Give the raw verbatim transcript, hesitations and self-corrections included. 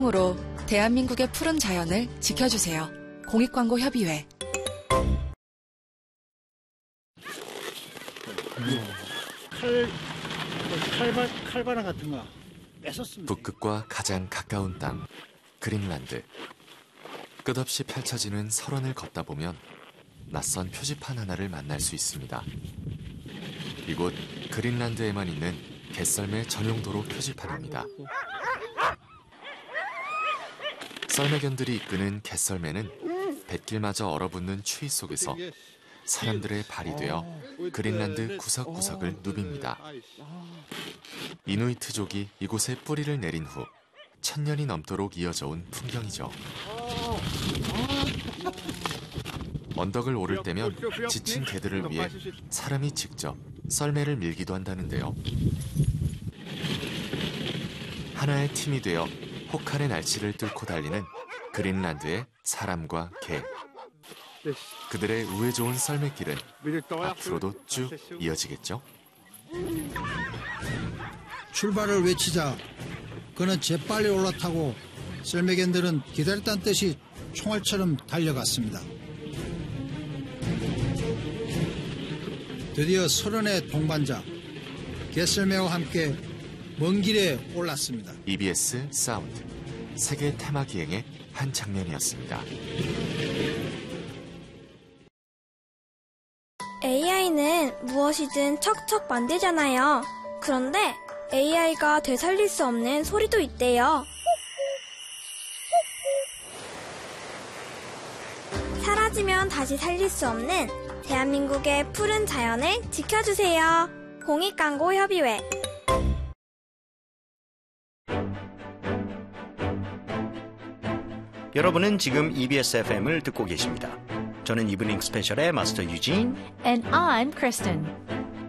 으로 대한민국의 푸른 자연을 지켜주세요. 공익광고협의회. 칼, 칼바, 칼바람 같은 거 뺏었습니다. 북극과 가장 가까운 땅, 그린란드. 끝없이 펼쳐지는 설원을 걷다 보면 낯선 표지판 하나를 만날 수 있습니다. 이곳 그린란드에만 있는 개썰매 전용 도로 표지판입니다. 썰매견들이 이끄는 개썰매는 뱃길마저 얼어붙는 추위 속에서 사람들의 발이 되어 그린란드 구석구석을 누빕니다. 이누이트족이 이곳에 뿌리를 내린 후 천년이 넘도록 이어져 온 풍경이죠. 언덕을 오를 때면 지친 개들을 위해 사람이 직접 썰매를 밀기도 한다는데요. 하나의 팀이 되어 혹한의 날씨를 뚫고 달리는 그린란드의 사람과 개. 그들의 우애 좋은 썰매길은 앞으로도 쭉 이어지겠죠? 출발을 외치자 그는 재빨리 올라타고 썰매견들은 기다렸다는 뜻이 총알처럼 달려갔습니다. 드디어 서른의 동반자 개썰매와 함께 먼 길에 올랐습니다. 이비에스 사운드 세계 테마 기행의 한 장면이었습니다. 에이아이는 무엇이든 척척 만들잖아요. 그런데 에이아이가 되살릴 수 없는 소리도 있대요. 사라지면 다시 살릴 수 없는 대한민국의 푸른 자연을 지켜주세요. 공익광고협의회. 여러분은 지금 이비에스 에프엠을 듣고 계십니다. 저는 이브닝 스페셜의 마스터 유진 And I'm Kristen.